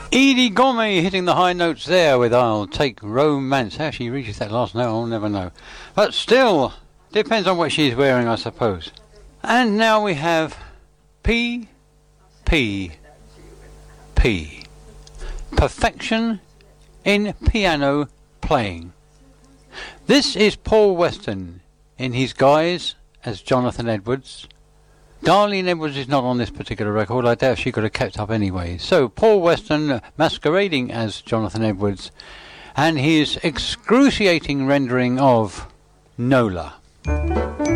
Edie Gourmet hitting the high notes there with I'll Take Romance. How she reaches that last note, I'll never know. But still, depends on what she's wearing, I suppose. And now we have P. Perfection in piano playing. This is Paul Weston in his guise as Jonathan Edwards. Darlene Edwards is not on this particular record. I doubt she could have kept up anyway. So Paul Weston masquerading as Jonathan Edwards and his excruciating rendering of Nola.